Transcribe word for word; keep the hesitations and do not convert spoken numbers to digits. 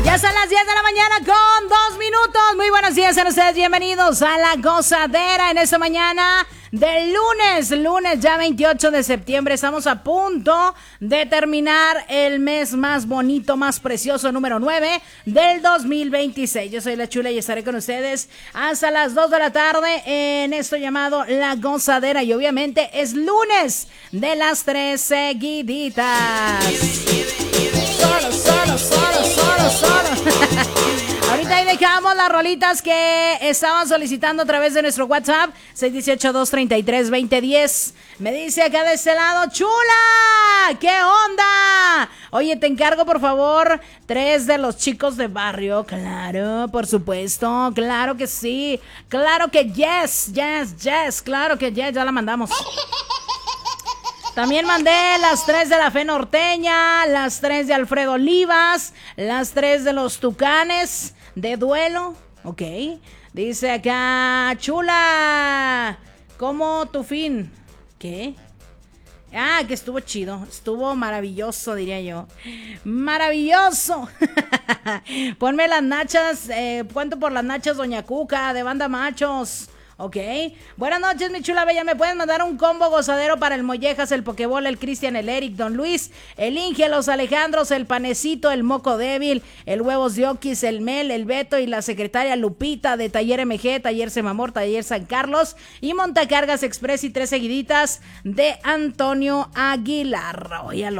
Son las diez de la mañana con dos minutos. Muy buenos días a ustedes. Bienvenidos a La Gozadera en esta mañana del lunes. Lunes ya veintiocho de septiembre. Estamos a punto de terminar el mes más bonito, más precioso, número nueve del dos mil veintiséis. Yo soy La Chula y estaré con ustedes hasta las dos de la tarde en esto llamado La Gozadera. Y obviamente es lunes de las tres seguiditas. Solo, solo, solo, solo, solo. Ahorita ahí dejamos las rolitas que estaban solicitando a través de nuestro WhatsApp seis uno ocho, dos tres tres, dos cero uno cero. Me dice acá de este lado, Chula, ¿qué onda? Oye, te encargo por favor tres de Los Chicos de Barrio. Claro, por supuesto, claro que sí. Claro que yes, yes, yes. Claro que yes, ya la mandamos. También mandé las tres de la Fe Norteña, las tres de Alfredo Olivas, las tres de los Tucanes de Duelo. Ok. Dice acá, Chula, ¿cómo tu fin? ¿Qué? Ah, que estuvo chido, estuvo maravilloso, diría yo. ¡Maravilloso! Ponme las nachas, eh, cuento por las nachas Doña Cuca, de Banda Machos. Ok, buenas noches mi chula bella, me pueden mandar un combo gozadero para el Mollejas, el Pokeball, el Cristian, el Eric, Don Luis, el Inge, los Alejandros, el Panecito, el Moco Débil, el Huevos de Oquis, el Mel, el Beto y la secretaria Lupita de Taller M G, Taller Semamor, Taller San Carlos y Montacargas Express y tres seguiditas de Antonio Aguilar. Oye,